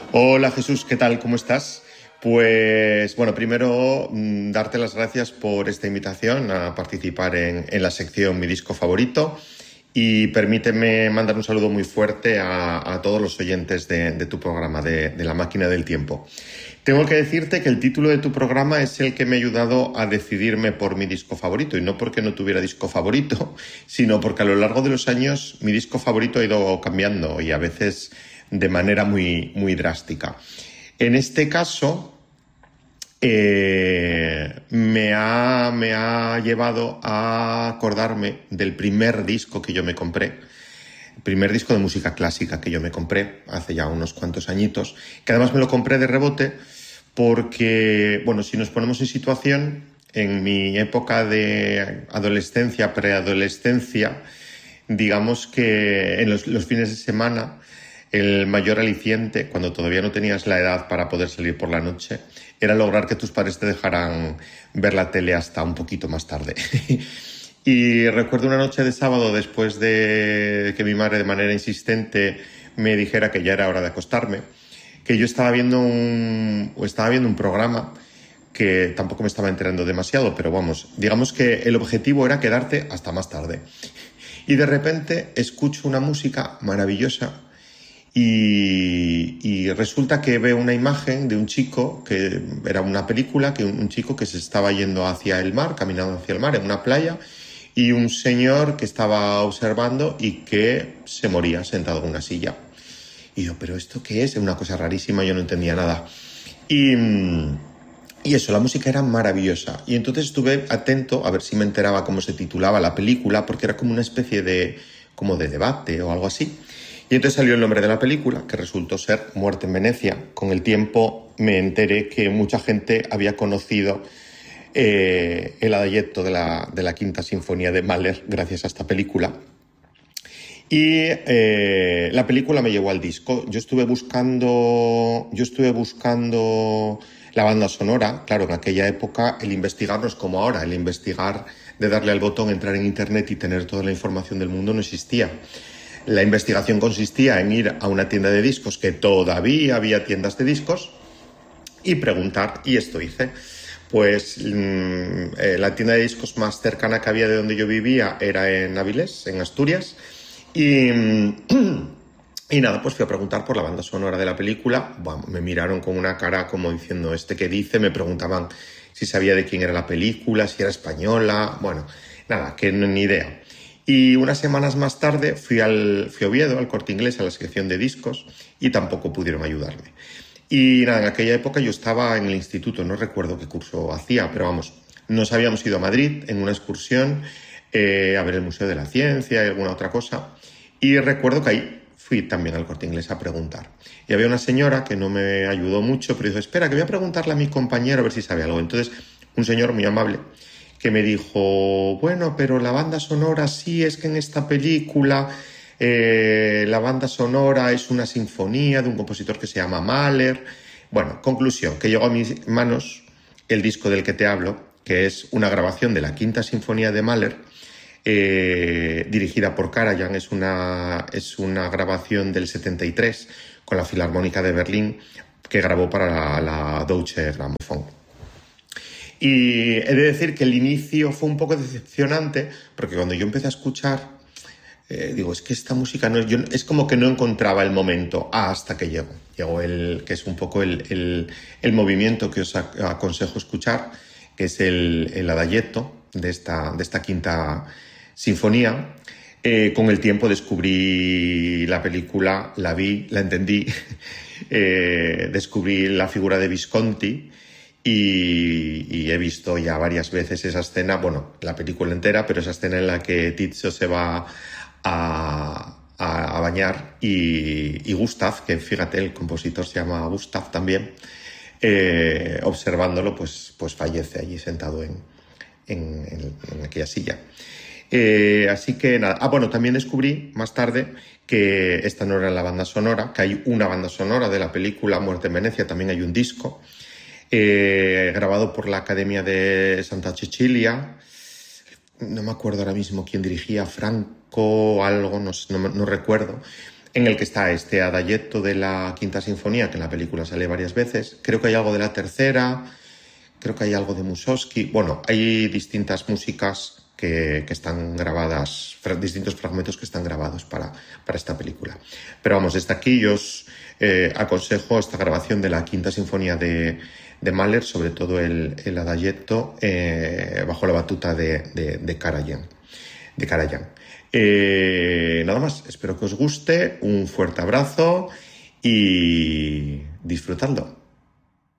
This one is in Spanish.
Hola Jesús, ¿qué tal? ¿Cómo estás? Pues bueno, primero darte las gracias por esta invitación a participar en la sección Mi Disco Favorito y permíteme mandar un saludo muy fuerte a todos los oyentes de tu programa, de La Máquina del Tiempo. Tengo que decirte que el título de tu programa es el que me ha ayudado a decidirme por mi disco favorito, y no porque no tuviera disco favorito, sino porque a lo largo de los años mi disco favorito ha ido cambiando y a veces de manera muy drástica. En este caso, me ha llevado a acordarme del primer disco que yo me compré, el primer disco de música clásica que yo me compré hace ya unos cuantos añitos, que además me lo compré de rebote porque, bueno, si nos ponemos en situación, en mi época de adolescencia, preadolescencia, digamos que en los fines de semana el mayor aliciente, cuando todavía no tenías la edad para poder salir por la noche, era lograr que tus padres te dejaran ver la tele hasta un poquito más tarde. Y recuerdo una noche de sábado, después de que mi madre de manera insistente me dijera que ya era hora de acostarme, que yo estaba viendo un programa que tampoco me estaba enterando demasiado, pero vamos, digamos que el objetivo era quedarte hasta más tarde. Y de repente escucho una música maravillosa y resulta que veo una imagen de un chico, que era una película, que un chico que se estaba yendo hacia el mar, caminando hacia el mar en una playa, y un señor que estaba observando y que se moría sentado en una silla. Y yo, ¿pero esto qué es? Es una cosa rarísima, yo no entendía nada. Y, y eso, la música era maravillosa. Y entonces estuve atento a ver si me enteraba cómo se titulaba la película, porque era como una especie como de debate o algo así. Y entonces salió el nombre de la película, que resultó ser Muerte en Venecia. Con el tiempo me enteré que mucha gente había conocido el adagietto de la Quinta Sinfonía de Mahler gracias a esta película. Y la película me llevó al disco. Yo estuve buscando la banda sonora. Claro, en aquella época el investigar no es como ahora. El investigar de darle al botón, entrar en internet y tener toda la información del mundo no existía. La investigación consistía en ir a una tienda de discos, que todavía había tiendas de discos, y preguntar, y esto hice. Pues la tienda de discos más cercana que había de donde yo vivía era en Avilés, en Asturias, y nada, pues fui a preguntar por la banda sonora de la película. Bueno, me miraron con una cara como diciendo, ¿este qué dice? Me preguntaban si sabía de quién era la película, si era española, bueno, nada, que ni idea. Y unas semanas más tarde fui a Oviedo, al Corte Inglés, a la sección de discos, y tampoco pudieron ayudarme. Y nada, en aquella época yo estaba en el instituto, no recuerdo qué curso hacía, pero vamos, nos habíamos ido a Madrid en una excursión a ver el Museo de la Ciencia y alguna otra cosa. Y recuerdo que ahí fui también al Corte Inglés a preguntar. Y había una señora que no me ayudó mucho, pero dijo, espera, que voy a preguntarle a mi compañero a ver si sabe algo. Entonces, un señor muy amable que me dijo, bueno, pero la banda sonora sí, es que en esta película la banda sonora es una sinfonía de un compositor que se llama Mahler. Bueno, conclusión, que llegó a mis manos el disco del que te hablo, que es una grabación de la Quinta Sinfonía de Mahler, dirigida por Karajan. Es una grabación del 73 con la Filarmónica de Berlín, que grabó para la Deutsche Grammophon. Y he de decir que el inicio fue un poco decepcionante, porque cuando yo empecé a escuchar, digo, es que esta música no es como que no encontraba el momento hasta que llegó que es un poco el movimiento que os aconsejo escuchar, que es el adagietto de esta quinta sinfonía. Con el tiempo descubrí la película, la vi, la entendí, descubrí la figura de Visconti. Y he visto ya varias veces esa escena, bueno, la película entera, pero esa escena en la que Tizio se va a bañar y Gustav, que fíjate, el compositor se llama Gustav también, observándolo, pues fallece allí sentado en aquella silla. Así que nada. Bueno, también descubrí más tarde que esta no era la banda sonora, que hay una banda sonora de la película Muerte en Venecia, también hay un disco grabado por la Academia de Santa Cecilia. No me acuerdo ahora mismo quién dirigía, Franco algo, no recuerdo, en el que está este adagietto de la Quinta Sinfonía, que en la película sale varias veces. Creo que hay algo de la tercera, creo que hay algo de Mussorgsky. Bueno, hay distintas músicas que están grabadas, distintos fragmentos que están grabados para esta película. Pero vamos, desde aquí yo os aconsejo esta grabación de la Quinta Sinfonía de Mahler, sobre todo el adagietto, bajo la batuta de Karajan. Nada más, espero que os guste, un fuerte abrazo y disfrutadlo.